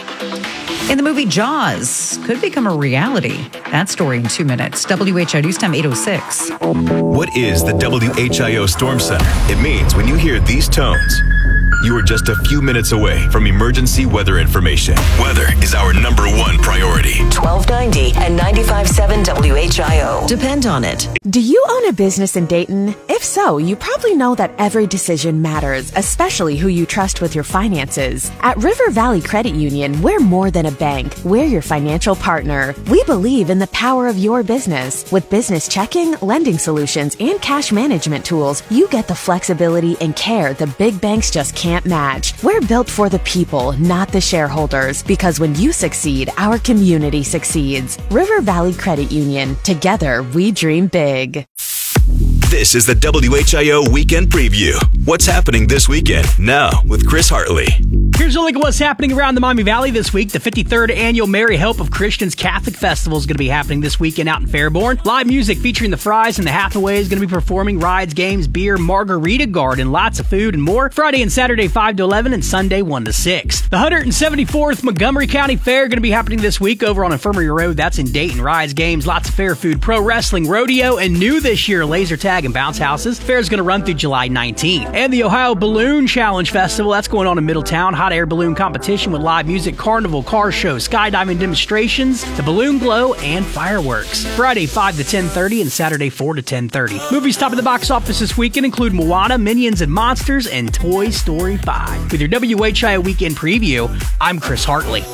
And the movie Jaws could become a reality. That story in 2 minutes. WHIO News Time 8:06. What is the WHIO Storm Center? It means when you hear these tones, you are just a few minutes away from emergency weather information. Weather is our #1 priority. 1290 and 95.7 WHIO. Depend on it. Do you own a business in Dayton? If so, you probably know that every decision matters, especially who you trust with your finances. At River Valley Credit Union, we're more than a bank. We're your financial partner. We believe in the power of your business. With business checking, lending solutions, and cash management tools, you get the flexibility and care the big banks just can't match. We're built for the people, not the shareholders, because when you succeed, our community succeeds. River Valley Credit Union. Together, we dream big. This is the WHIO Weekend Preview. What's happening this weekend? Now with Chris Hartley. Here's a look at what's happening around the Miami Valley this week. The 53rd Annual Mary Hope of Christians Catholic Festival is going to be happening this weekend out in Fairborn. Live music featuring the Fries and the Hathaway is going to be performing. Rides, games, beer, margarita garden, lots of food and more. Friday and Saturday 5 to 11 and Sunday 1 to 6. The 174th Montgomery County Fair going to be happening this week over on Infirmary Road. That's in Dayton. Rides, games, lots of fair food, pro wrestling, rodeo, and new this year, laser tag and bounce houses. Fair is going to run through July 19th. And the Ohio Balloon Challenge Festival, that's going on in Middletown. Hot air balloon competition with live music, carnival, car show, skydiving demonstrations, the balloon glow, and fireworks. Friday 5 to 10:30 and Saturday 4 to 10:30. Movies top of the box office this weekend include Moana, Minions and Monsters, and Toy Story 5. With your WHIO Weekend Preview, I'm Chris Hartley.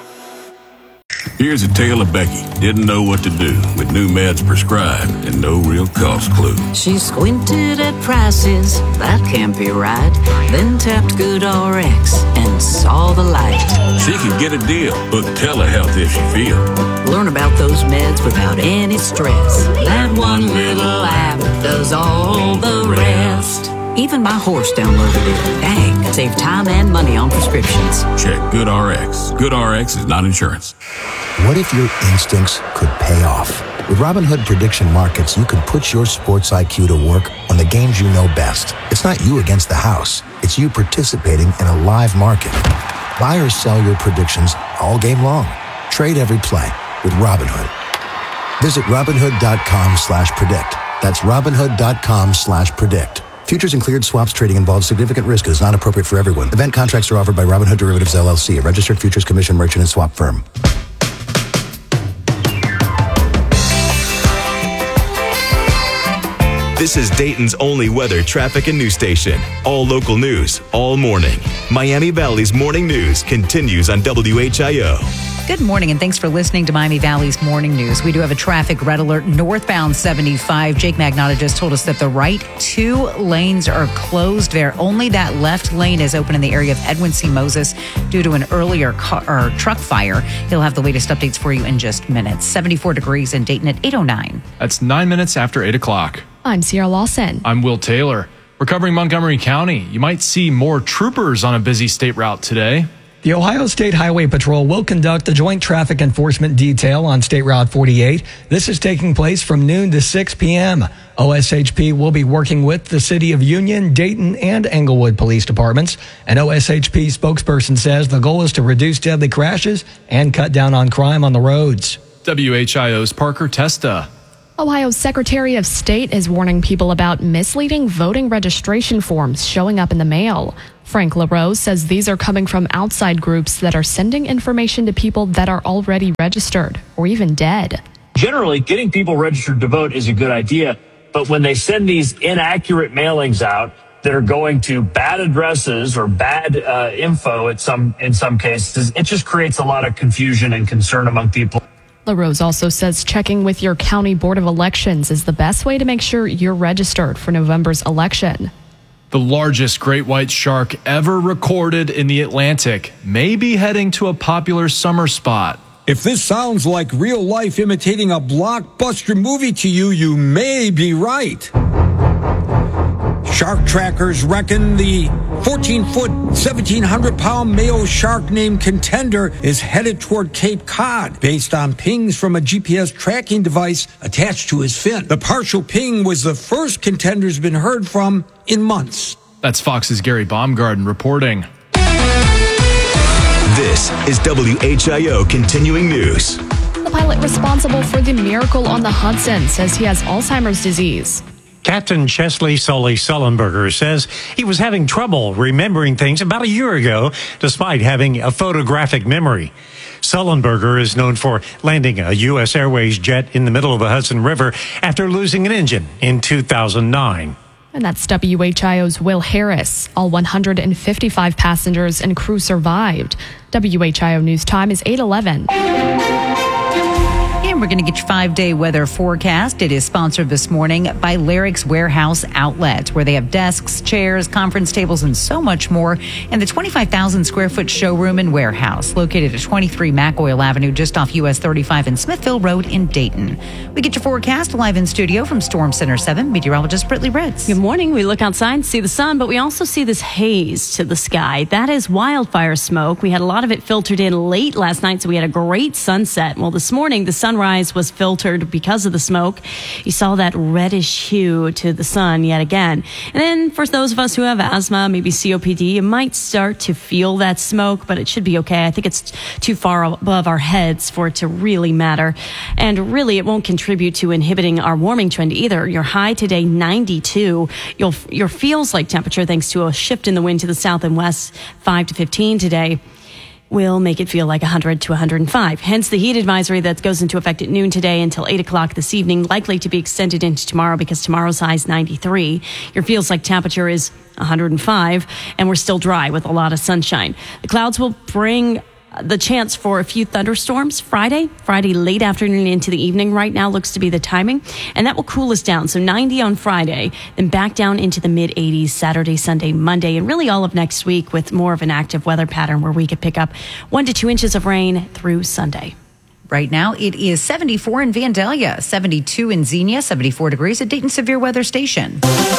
Here's a tale of Becky. Didn't know what to do with new meds prescribed and no real cost clue. She squinted at prices, that can't be right. Then tapped GoodRx and saw the light. She could get a deal, book telehealth if she feel. Learn about those meds without any stress. That one little app does all the rest. Even my horse downloaded it. Dang, save time and money on prescriptions. Check GoodRx. GoodRx is not insurance. What if your instincts could pay off? With Robinhood Prediction Markets, you can put your sports IQ to work on the games you know best. It's not you against the house. It's you participating in a live market. Buy or sell your predictions all game long. Trade every play with Robinhood. Visit Robinhood.com/predict. That's Robinhood.com/predict. Futures and cleared swaps trading involves significant risk and is not appropriate for everyone. Event contracts are offered by Robinhood Derivatives LLC, a registered futures commission merchant and swap firm. This is Dayton's only weather, traffic, and news station. All local news, all morning. Miami Valley's morning news continues on WHIO. Good morning, and thanks for listening to Miami Valley's Morning News. We do have a traffic red alert northbound 75. Jake Magnotta just told us that the right 2 lanes are closed there. Only that left lane is open in the area of Edwin C. Moses due to an earlier truck fire. He'll have the latest updates for you in just minutes. 74 degrees in Dayton at 8:09. That's 9 minutes after 8 o'clock. I'm Sierra Lawson. I'm Will Taylor. We're covering Montgomery County. You might see more troopers on a busy state route today. The Ohio State Highway Patrol will conduct a joint traffic enforcement detail on State Route 48. This is taking place from noon to 6 p.m. OSHP will be working with the City of Union, Dayton, and Englewood police departments. An OSHP spokesperson says the goal is to reduce deadly crashes and cut down on crime on the roads. WHIO's Parker Testa. Ohio's Secretary of State is warning people about misleading voting registration forms showing up in the mail. Frank LaRose says these are coming from outside groups that are sending information to people that are already registered or even dead. Generally, getting people registered to vote is a good idea, but when they send these inaccurate mailings out that are going to bad addresses or bad info in some cases, it just creates a lot of confusion and concern among people. LaRose also says checking with your county board of elections is the best way to make sure you're registered for November's election. The largest great white shark ever recorded in the Atlantic may be heading to a popular summer spot. If this sounds like real life imitating a blockbuster movie to you, you may be right. Shark trackers reckon the 14-foot, 1,700-pound male shark named Contender is headed toward Cape Cod based on pings from a GPS tracking device attached to his fin. The partial ping was the first Contender's been heard from in months. That's Fox's Gary Baumgarten reporting. This is WHIO Continuing News. The pilot responsible for the miracle on the Hudson says he has Alzheimer's disease. Captain Chesley Sully Sullenberger says he was having trouble remembering things about a year ago, despite having a photographic memory. Sullenberger is known for landing a U.S. Airways jet in the middle of the Hudson River after losing an engine in 2009. And that's WHIO's Will Harris. All 155 passengers and crew survived. WHIO News Time is 8:11. And we're going to get your 5-day weather forecast. It is sponsored this morning by Larrick's Warehouse Outlet, where they have desks, chairs, conference tables, and so much more. And the 25,000 square foot showroom and warehouse located at 23 McOil Avenue, just off US 35 and Smithville Road in Dayton. We get your forecast live in studio from Storm Center 7, meteorologist Brittany Ritz. Good morning. We look outside, see the sun, but we also see this haze to the sky. That is wildfire smoke. We had a lot of it filtered in late last night, so we had a great sunset. Well, this morning, the sunrise was filtered because of the smoke. You saw that reddish hue to the sun yet again. And then for those of us who have asthma, maybe COPD, you might start to feel that smoke, but it should be okay. I think it's too far above our heads for it to really matter. And really, it won't contribute to inhibiting our warming trend either. Your high today, 92. Your feels like temperature, thanks to a shift in the wind to the south and west, 5 to 15 today, will make it feel like 100 to 105. Hence the heat advisory that goes into effect at noon today until 8 o'clock this evening, likely to be extended into tomorrow because tomorrow's high is 93. Your feels like temperature is 105, and we're still dry with a lot of sunshine. The clouds will bring the chance for a few thunderstorms Friday late afternoon into the evening. Right now looks to be the timing, and that will cool us down. So 90 on Friday, then back down into the mid 80s Saturday, Sunday, Monday, and really all of next week with more of an active weather pattern where we could pick up 1 to 2 inches of rain through Sunday. Right now, it is 74 in Vandalia, 72 in Xenia, 74 degrees at Dayton Severe Weather Station.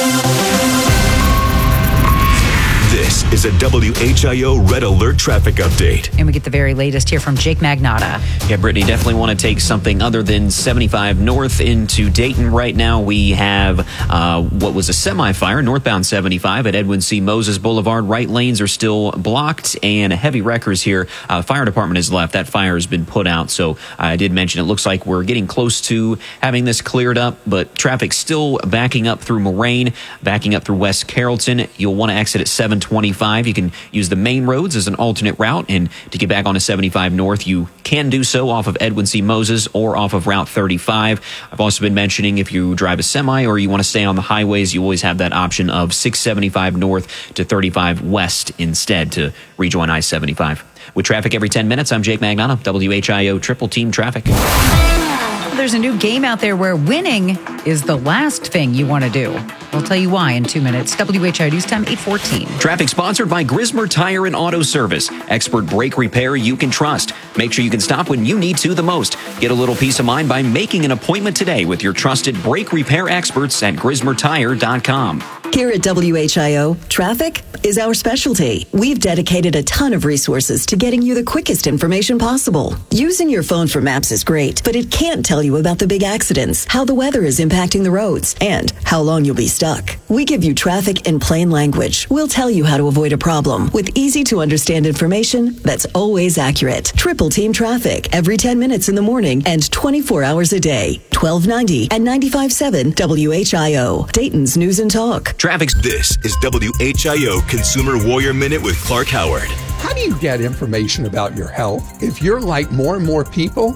This is a WHIO Red Alert traffic update. And we get the very latest here from Jake Magnotta. Yeah, Brittany, definitely want to take something other than 75 north into Dayton. Right now, we have what was a semi-fire, northbound 75 at Edwin C. Moses Boulevard. Right lanes are still blocked, and heavy wreckers here. Fire department has left. That fire has been put out. So I did mention it looks like we're getting close to having this cleared up, but traffic still backing up through Moraine, backing up through West Carrollton. You'll want to exit at 725. You can use the main roads as an alternate route, and to get back onto 75 north, you can do so off of Edwin C. Moses or off of Route 35. I've also been mentioning if you drive a semi or you want to stay on the highways, you always have that option of 675 north to 35 west instead to rejoin I-75. With traffic every 10 minutes, I'm Jake Magnotta, WHIO Triple Team Traffic. There's a new game out there where winning is the last thing you want to do. We'll tell you why in 2 minutes. WHIO News Time, 8:14. Traffic sponsored by Grismer Tire and Auto Service. Expert brake repair you can trust. Make sure you can stop when you need to the most. Get a little peace of mind by making an appointment today with your trusted brake repair experts at GrismerTire.com. Here at WHIO, traffic is our specialty. We've dedicated a ton of resources to getting you the quickest information possible. Using your phone for maps is great, but it can't tell you about the big accidents, how the weather is impacting the roads, and how long you'll be stuck. We give you traffic in plain language. We'll tell you how to avoid a problem with easy-to-understand information that's always accurate. Triple Team Traffic every 10 minutes in the morning and 24 hours a day. 1290 and 95.7 WHIO, Dayton's News and Talk. This is WHIO Consumer Warrior Minute with Clark Howard. How do you get information about your health? If you're like more and more people,